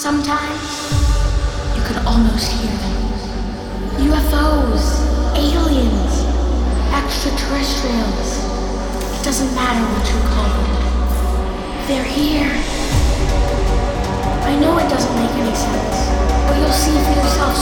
Sometimes you can almost hear them. UFOs, aliens, extraterrestrials. It doesn't matter what you call them. They're here. I know it doesn't make any sense, but you'll see for yourself